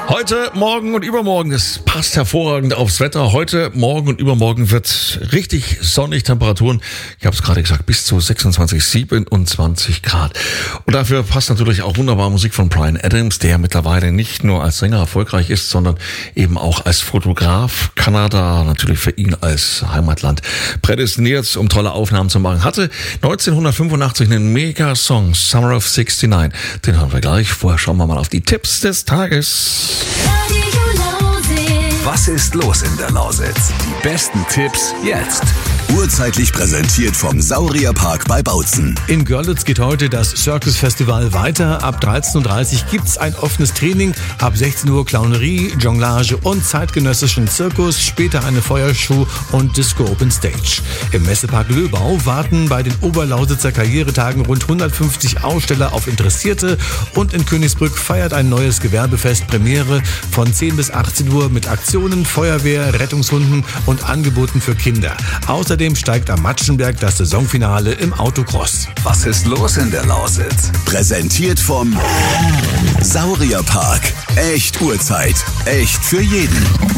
Heute, morgen und übermorgen, es passt hervorragend aufs Wetter. Heute, morgen und übermorgen wird richtig sonnig, Temperaturen, ich habe es gerade gesagt, bis zu 26, 27 Grad. Und dafür passt natürlich auch wunderbar Musik von Bryan Adams, der mittlerweile nicht nur als Sänger erfolgreich ist, sondern eben auch als Fotograf. Kanada natürlich für ihn als Heimatland prädestiniert, um tolle Aufnahmen zu machen. Hatte 1985 einen Mega-Song, Summer of 69. Den hören wir gleich. Vorher schauen wir mal auf die Tipps des Tages. Was ist los in der Lausitz? Die besten Tipps jetzt. Urzeitlich präsentiert vom Saurierpark bei Bautzen. In Görlitz geht heute das Circus Festival weiter. Ab 13.30 Uhr gibt's ein offenes Training. Ab 16 Uhr Clownerie, Jonglage und zeitgenössischen Zirkus. Später eine Feuershow und Disco Open Stage. Im Messepark Löbau warten bei den Oberlausitzer Karrieretagen rund 150 Aussteller auf Interessierte. Und in Königsbrück feiert ein neues Gewerbefest Premiere von 10 bis 18 Uhr mit Aktionen, Feuerwehr, Rettungshunden und Angeboten für Kinder. Außerdem steigt am Matschenberg das Saisonfinale im Autocross. Was ist los in der Lausitz? Präsentiert vom Saurierpark. Echt Urzeit. Echt für jeden.